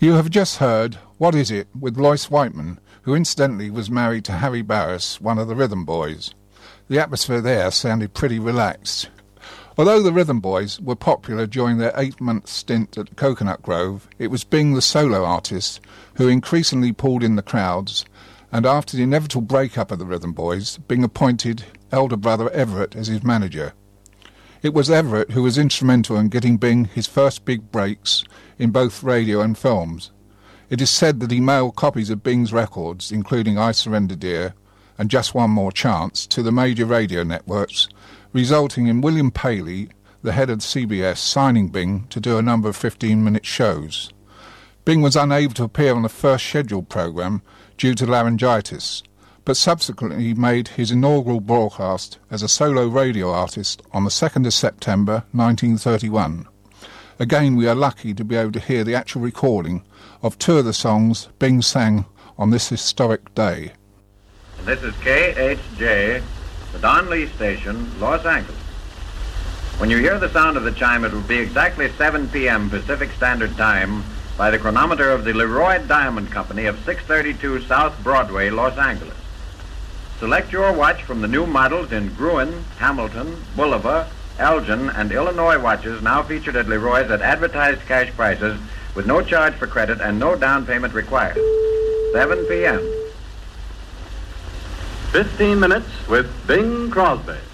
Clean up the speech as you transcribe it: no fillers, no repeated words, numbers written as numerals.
You have just heard What Is It with Lois Whiteman, who incidentally was married to Harry Barris, one of the Rhythm Boys. The atmosphere there sounded pretty relaxed. Although the Rhythm Boys were popular during their 8-month stint at Coconut Grove, it was Bing the solo artist who increasingly pulled in the crowds, and after the inevitable breakup of the Rhythm Boys, Bing appointed elder brother Everett as his manager. It was Everett who was instrumental in getting Bing his first big breaks in both radio and films. It is said that he mailed copies of Bing's records, including I Surrender Dear and Just One More Chance, to the major radio networks, resulting in William Paley, the head of CBS, signing Bing to do a number of 15-minute shows. Bing was unable to appear on the first scheduled programme due to laryngitis, but subsequently made his inaugural broadcast as a solo radio artist on the 2nd of September 1931. Again, we are lucky to be able to hear the actual recording of 2 of the songs Bing sang on this historic day. This is KHJ, the Don Lee Station, Los Angeles. When you hear the sound of the chime, it will be exactly 7 p.m. Pacific Standard Time by the chronometer of the Leroy Diamond Company of 632 South Broadway, Los Angeles. Select your watch from the new models in Gruen, Hamilton, Bulova, Elgin, and Illinois watches now featured at Leroy's at advertised cash prices with no charge for credit and no down payment required. 7 p.m. 15 minutes with Bing Crosby.